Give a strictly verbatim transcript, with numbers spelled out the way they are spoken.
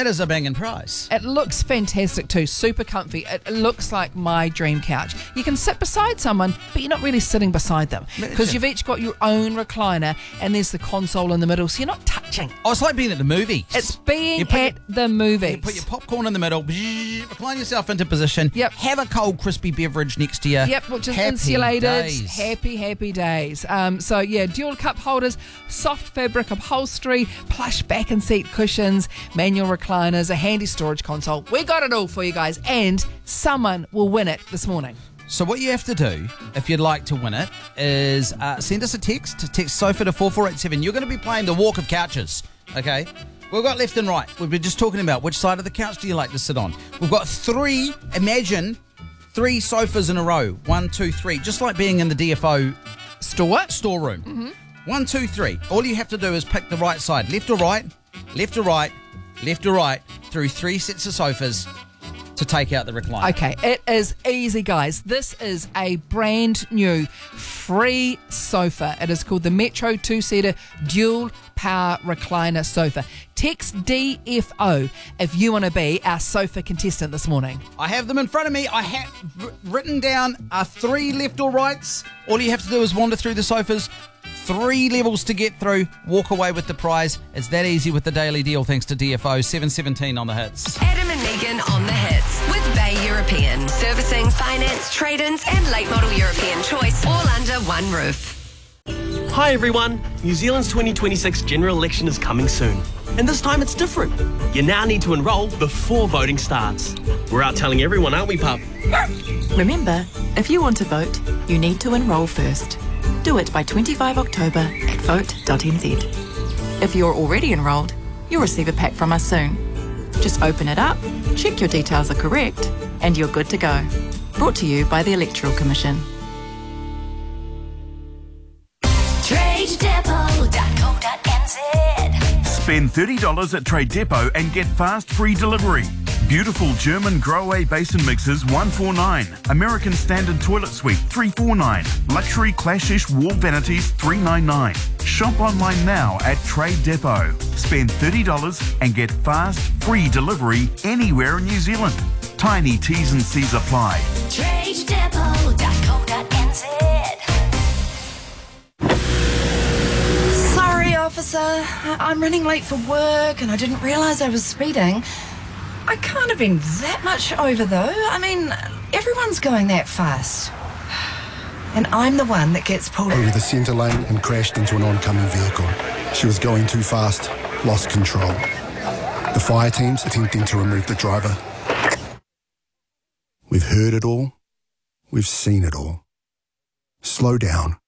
That is a banging price. It looks fantastic too, super comfy. It looks like my dream couch. You can sit beside someone, but you're not really sitting beside them because you've each got your own recliner and there's the console in the middle, so you're not touching. Oh, it's like being at the movies. It's being at your, the movies. You put your popcorn in the middle, recline yourself into position, Yep. have a cold, crispy beverage next to you. Yep, which is happy insulated. Days. Happy, happy days. Um, so, yeah, dual cup holders, soft fabric upholstery, plush back and seat cushions, manual recliners, a handy storage console. We got it all for you guys, and someone will win it this morning. So what you have to do, if you'd like to win it, is uh, send us a text, to text SOFA to four four eight seven. You're going to be playing the Walk of Couches, okay? We've got left and right. We've been just talking about which side of the couch do you like to sit on. We've got three, imagine, three sofas in a row. One, two, three. Just like being in the D F O Store? storeroom. Mm-hmm. One, two, three. All you have to do is pick the right side. Left or right, left or right, left or right, through three sets of sofas to take out the recliner. Okay, it is easy, guys. This is a brand new free sofa. It is called the Metro two-seater dual power recliner sofa. Text D F O if you want to be our sofa contestant this morning. I have them in front of me. I have r- written down uh, three left or rights. All you have to do is wander through the sofas. Three levels to get through. Walk away with the prize. It's that easy with the Daily Deal thanks to D F O. seven seventeen on the hits. Adam and Megan on the hits with Bay European. Servicing, finance, trade-ins and late model European choice all under one roof. Hi everyone, New Zealand's twenty twenty-six general election is coming soon. And this time it's different. You now need to enrol before voting starts. We're out telling everyone, aren't we, pup? Remember, if you want to vote, you need to enrol first. Do it by twenty-fifth of October at vote dot n z. If you're already enrolled, you'll receive a pack from us soon. Just open it up, check your details are correct, and you're good to go. Brought to you by the Electoral Commission. trade depot dot co dot n z. Spend thirty dollars at Trade Depot and get fast free delivery. Beautiful German Grohe basin mixers one forty-nine. American Standard Toilet Suite three forty-nine. Luxury Clashish wall vanities three ninety-nine. Shop online now at Trade Depot. Spend thirty dollars and get fast free delivery anywhere in New Zealand. Tiny T's and C's apply. trade depot dot co dot n z. Sorry, officer. I- I'm running late for work and I didn't realise I was speeding. I can't have been that much over, though. I mean, everyone's going that fast. And I'm the one that gets pulled over the centre lane and crashed into an oncoming vehicle. She was going too fast, lost control. The fire team's attempting to remove the driver. We've heard it all. We've seen it all. Slow down.